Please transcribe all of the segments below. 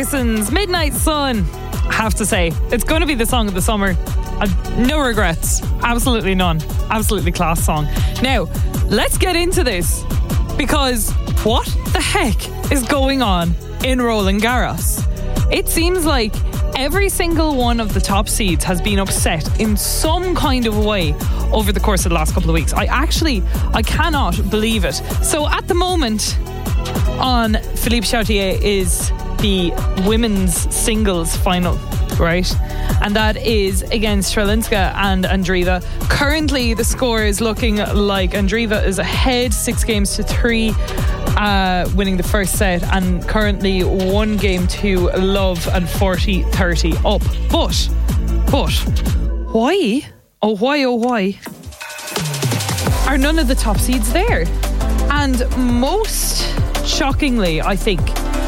Parsons, Midnight Sun. I have to say, it's going to be the song of the summer. No regrets. Absolutely none. Absolutely class song. Now, let's get into this. Because what the heck is going on in Roland Garros? It seems like every single one of the top seeds has been upset in some kind of way over the course of the last couple of weeks. I cannot believe it. So at the moment, on Philippe Chautier is the women's singles final, right? And that is against Strelinska and Andreeva. Currently, the score is looking like Andreeva is ahead 6-3, winning the first set, and currently 1 game to love and 40-30 up. But why? Oh why are none of the top seeds there? And most shockingly, I think,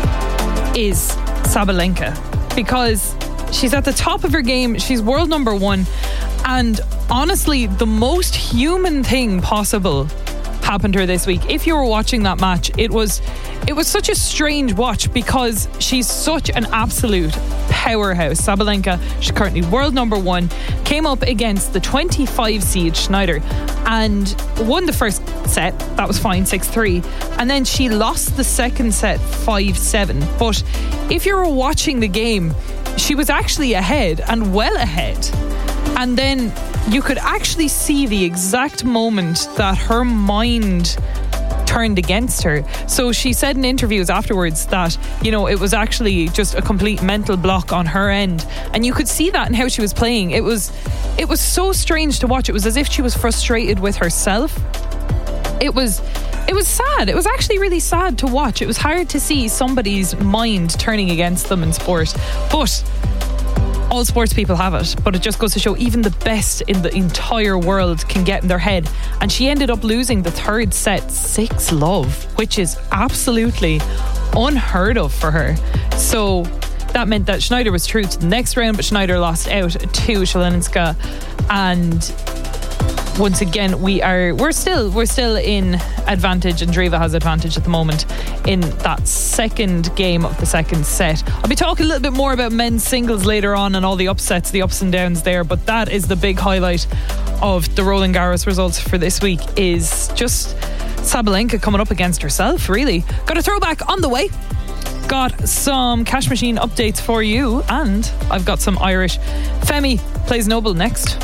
is Sabalenka, because she's at the top of her game. She's world number 1, and honestly, the most human thing possible happened to her this week. If you were watching that match, it was such a strange watch because she's such an absolute powerhouse. Sabalenka, she's currently world number 1, came up against the 25 seed Schneider and won the first set. That was fine, 6-3, and then she lost the second set 5-7. But if you were watching the game, she was actually ahead, and well ahead. And then you could actually see the exact moment that her mind turned against her. So she said in interviews afterwards that, you know, it was actually just a complete mental block on her end. And you could see that in how she was playing. It was so strange to watch. It was as if she was frustrated with herself. It was sad. It was actually really sad to watch. It was hard to see somebody's mind turning against them in sport. But all sports people have it. But it just goes to show even the best in the entire world can get in their head. And she ended up losing the third set 6-love, which is absolutely unheard of for her. So that meant that Schneider was through to the next round, but Schneider lost out to Strelinska. And once again, we're still in advantage. Andreeva has advantage at the moment in that second game of the second set. I'll be talking a little bit more about men's singles later on and all the upsets, the ups and downs there, but that is the big highlight of the Roland Garros results for this week, is just Sabalenka coming up against herself, really. Got a throwback on the way. Got some Cash Machine updates for you, and I've got some Irish. Femi plays Noble next.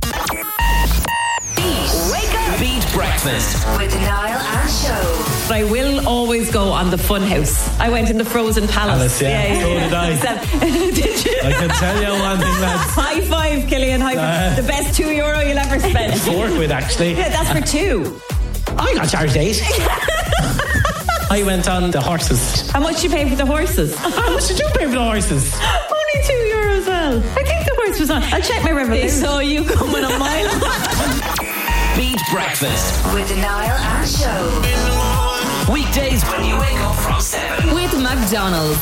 Beat Breakfast with Niall and Show. I will always go on the Funhouse. I went in the Frozen Palace. Yeah. So did I. Did you? I can tell you one thing, lads. High five, Killian. High five. The best €2 you'll ever spend. 4 quid, actually. Yeah, that's for 2. I got charged 8. I went on the horses. How much did you pay for the horses? How much did you pay for the horses? Only €2 well. I think the horse was on. I'll check my Revolut. They saw you coming a mile. Beat Breakfast with Niall and Show. weekdays when you wake up from 7 with McDonald's.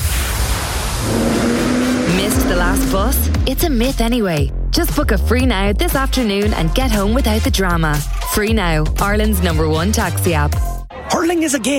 Missed the last bus? It's a myth anyway. Just book a free now this afternoon and get home without the drama. Free now, Ireland's #1 taxi app. Hurling is a game